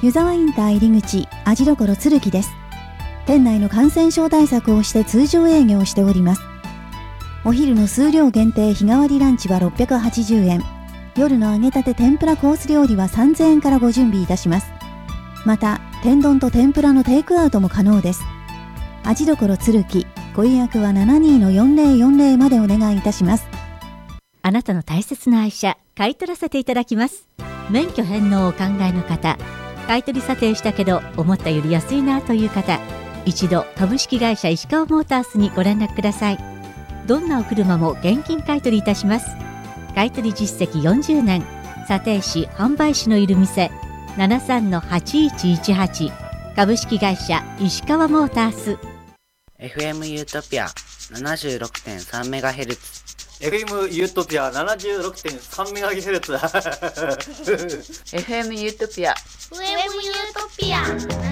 湯沢インター入り口味どころ鶴木です。店内の感染症対策をして通常営業しております。お昼の数量限定日替わりランチは680円、夜の揚げたて天ぷらコース料理は3000円からご準備いたします。また天丼と天ぷらのテイクアウトも可能です。味どころ鶴木、ご予約は 72-4040 までお願いいたします。 あなたの大切な愛車、買い取らせていただきます。免許返納をお考えの方、買い取り査定したけど思ったより安いなという方、一度株式会社石川モータースにご連絡ください。どんなお車も現金買い取りいたします。買い取り実績40年、査定士販売士のいる店、73-8118 株式会社石川モータース。 FM ユートピア 76.3MHz、 FM ユートピア 76.3MHz FM ユートピア FM ユートピア